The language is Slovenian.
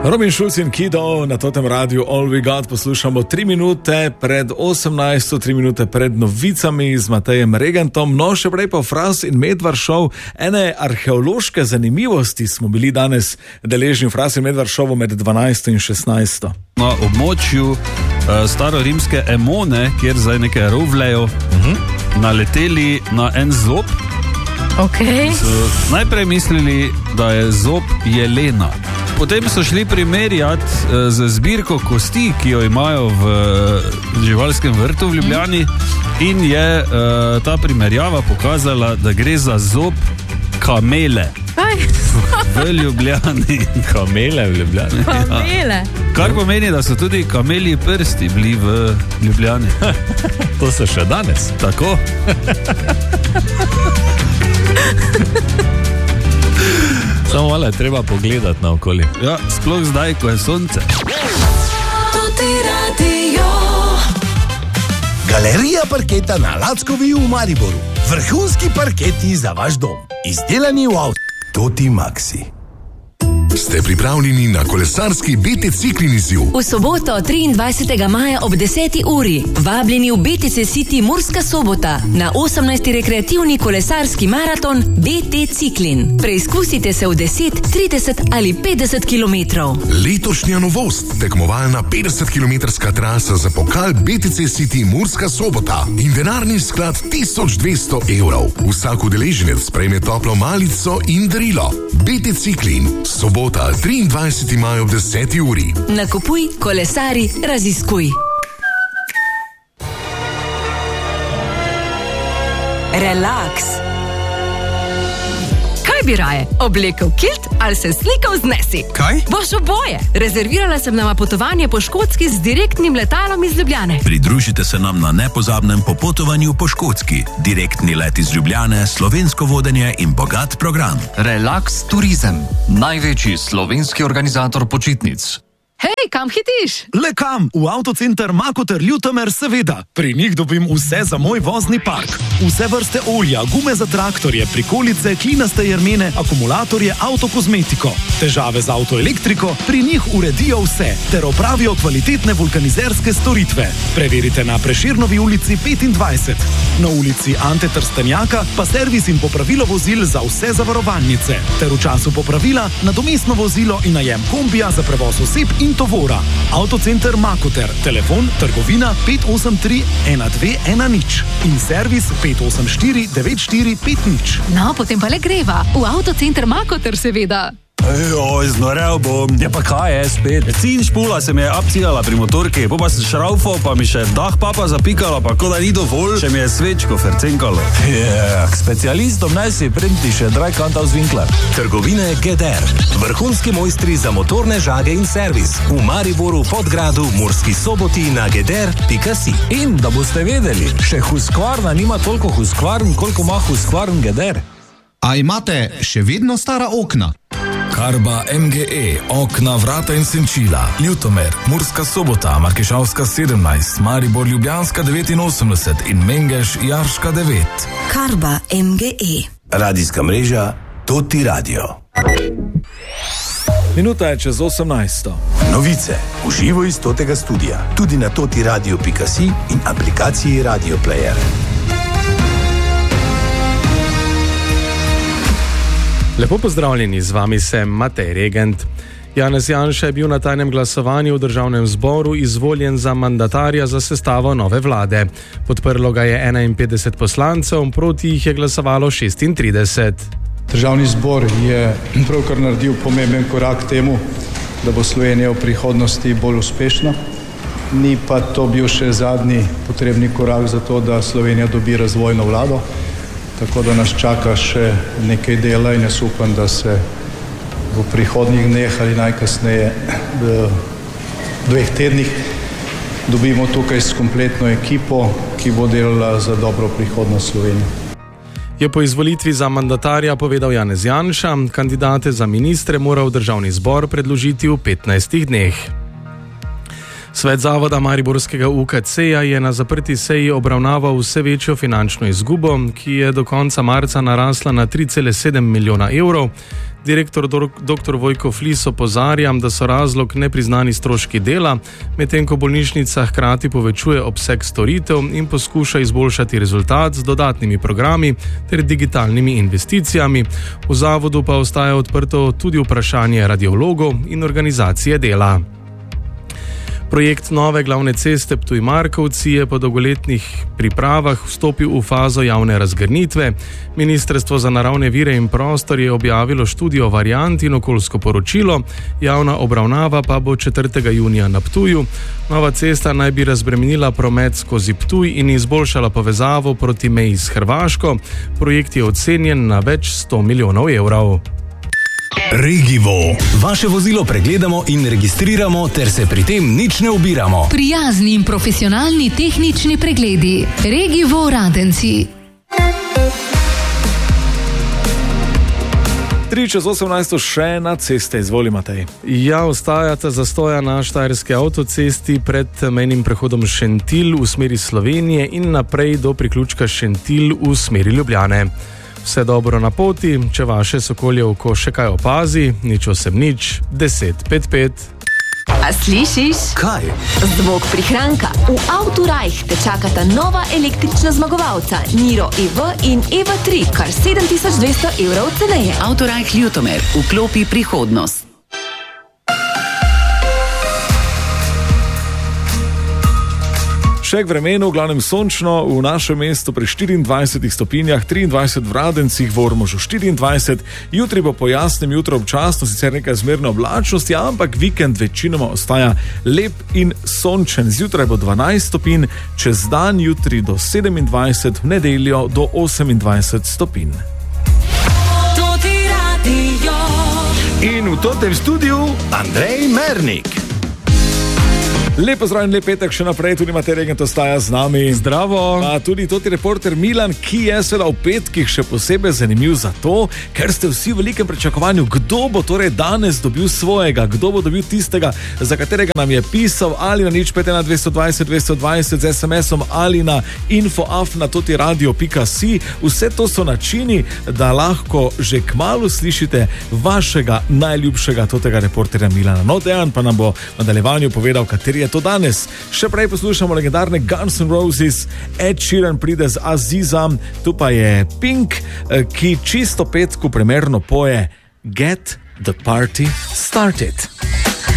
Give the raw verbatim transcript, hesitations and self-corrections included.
Robin Schulz in Kido na totem radiju All We Got poslušamo tri minute pred osemnajsto, tri minute pred novicami z Matejem Regentom. No, še prej pa Fras in Medvard šov. Ene arheološke zanimivosti smo bili danes deležni v Fras in Medvard šovu med dvanajsto in šestnajsto. Na območju uh, starorimske Emone, kjer zdaj nekaj rovlejo, uh-huh. naleteli na en zob. Okay. So najprej mislili, da je zob jelena. Potem so šli primerjati uh, z zbirko kosti, ki jo imajo v uh, živalskem vrtu v Ljubljani, in je uh, ta primerjava pokazala, da gre za zob kamele. V Ljubljani. Kamele v Ljubljani. Kamele. Ja. Kar pomeni, da so tudi kamelji prsti bili v Ljubljani. To so še danes. Tako. Samo malo je treba pogledati na okoli. Ja, sploh zdaj, ko je sonce. Galerija parketa na Lackovi v Mariboru. Vrhunski parketi za vaš dom. Izdelani v avtu. Toti Maxi. Ste pripravljeni na kolesarski B T Ciklin izziv? V soboto triindvajsetega maja ob deseti uri vabljeni v B T C City Murska Sobota na osemnajsti rekreativni kolesarski maraton B T Ciklin. Preizkusite se v deset, trideset ali petdeset kilometrov. Letošnja novost, tekmovalna petdesetkilometrska trasa za pokal B T C City Murska Sobota in denarni sklad tisoč dvesto evrov. Vsak udeleženec prejme toplo malico in darilo. B T Ciklin, sobota triindvajsetega maja ob deseti uri. Nakupuj, kolesari, raziskuj. Relax. Kaj bi raje? Oblekel kilt ali se slikal z Nesi? Kaj? Boš oboje. Rezervirala sem nama potovanje po Škotski z direktnim letalom iz Ljubljane. Pridružite se nam na nepozabnem popotovanju po Škotski. Direktni let iz Ljubljane, slovensko vodenje in bogat program. Relax Turizem, največji slovenski organizator počitnic. Hej, kam hitiš? Le kam? V avtocenter Makoter Ljutomer, seveda. Pri njih dobim vse za moj vozni park. Vse vrste olja, gume za traktorje, prikolice, klinaste jermene, akumulatorje, avtokozmetiko. Težave z avtoelektriko, pri njih uredijo vse, ter opravijo kvalitetne vulkanizerske storitve. Preverite na Prešernovi ulici petindvajset. Na ulici Ante Trstenjaka pa servis in popravilo vozil za vse zavarovalnice. Ter v času popravila nadomestno vozilo in najem kombija za prevoz oseb in tovora. Avtocenter Makoter, telefon trgovina pet osem tri ena dve ena nič in servis pet osem štiri devet štiri pet nič. No, potem pa le greva. V avtocenter Makoter, seveda. Oj, znorel bom. Ja pa kaj je spet? Cin špula se mi je apcigala pri motorki, pa pa sem šraufal, pa mi še dah papa zapikala, pa ko da ni dovolj, še mi je svečko fercenkalo. Ja, k specialistom naj si printi še Dreikantal z Winkler. Trgovine G D R. Vrhunski mojstri za motorne žage in servis. V Mariboru, Podgradu, Murski Soboti na g d r pika si. In da boste vedeli, še Husqvarna nima toliko Husqvarn, koliko ima Husqvarn G D R. A imate še vedno stara okna? Karba M G E, okna, vrata in senčila. Ljutomer, Murska Sobota, Markešavska sedemnajst, Maribor Ljubljanska devetinosemdeset in Mengeš Jarška devet. Karba M G E. Radijska mreža Toti Radio. Minuta je čez osemnajsto. Novice v živo iz Totega studia. Tudi na toti radio pika si in aplikaciji Radio Player. Lepo pozdravljeni, z vami sem Matej Regent. Janez Janša je bil na tajnem glasovanju v državnem zboru izvoljen za mandatarja za sestavo nove vlade. Podprlo ga je enainpetdeset poslancev, proti jih je glasovalo šestintrideset. Državni zbor je pravkar naredil pomemben korak temu, da bo Slovenija v prihodnosti bolj uspešna. Ni pa to bil še zadnji potrebni korak za to, da Slovenija dobi razvojno vlado. Tako da nas čaka še nekaj dela in jaz upam, da se v prihodnjih dneh ali najkasneje v dveh tednih dobimo tukaj s kompletno ekipo, ki bo delala za dobro prihodnost Slovenije. Je po izvolitvi za mandatarja povedal Janez Janša, kandidate za ministre mora v državni zbor predložiti v petnajstih dneh. Svet zavoda Mariborskega U K C-ja je na zaprti seji obravnaval vse večjo finančno izgubo, ki je do konca marca narasla na tri cele sedem milijona evrov. Direktor dr. Vojko Flis opozarja, da so razlog nepriznani stroški dela, medtem ko bolnišnica hkrati povečuje obseg storitev in poskuša izboljšati rezultat z dodatnimi programi ter digitalnimi investicijami. V zavodu pa ostaja odprto tudi vprašanje radiologov in organizacije dela. Projekt nove glavne ceste Ptuj-Markovci je po dolgoletnih pripravah vstopil v fazo javne razgrnitve. Ministrstvo za naravne vire in prostor je objavilo študijo variant in okoljsko poročilo, javna obravnava pa bo četrtega junija na Ptuju. Nova cesta naj bi razbremenila promet skozi Ptuj in izboljšala povezavo proti meji s Hrvaško. Projekt je ocenjen na več sto milijonov evrov. Regivo. Vaše vozilo pregledamo in registriramo, ter se pri tem nič ne ubiramo. Prijazni in profesionalni tehnični pregledi. Regivo Radenci. tri čez osemnajsto še na ceste, izvoli Matej. Ja, ostajata zastoja na štajerski avtocesti pred mejnim prehodom Šentilj v smeri Slovenije in naprej do priključka Šentilj v smeri Ljubljane. Vse dobro na poti, če vaše sokolje oko še kaj opazi, nič osem nič, deset pet pet. A slišiš? Kaj? Zvok prihranka. V Autorajh te čakata nova električna zmagovalca Niro E V in E V tri, kar sedem tisoč dvesto evrov ceneje. Autorajh Ljutomer, vklopi prihodnost. Še k vremenu, v glavnem sončno, v našem mestu pri štiriindvajsetih stopinjah, triindvajset v Radencih, v Ormožu štiriindvajset, jutri bo po jasnem jutro občasno sicer nekaj zmerne oblačnosti, ampak vikend večinoma ostaja lep in sončen. Zjutraj bo dvanajst stopinj, čez dan jutri do sedemindvajset, v nedeljo do osemindvajset stopinj. In v totem studiu Andrej Mernik. Lep pozdrav in lep petek še naprej, tudi Matej Regent ostaja z nami. Zdravo. Pa tudi toti reporter Milan, ki je seveda v petkih še posebej zanimiv zato, ker ste vsi v velikem pričakovanju, kdo bo torej danes dobil svojega, kdo bo dobil tistega, za katerega nam je pisal ali na nič pet ena dvesto dvajset dvesto dvajset z es em esom ali na infoaf na toti radio pika si. Vse to so načini, da lahko že kmalu slišite vašega najljubšega totega reporterja Milana. No, Dejan pa nam bo v nadaljevanju povedal, kateri je to danes. Še prej poslušamo legendarne Guns N' Roses, Ed Sheeran pride z Azizam, tu pa je Pink, ki čisto petku primerno poje Get the Party Started.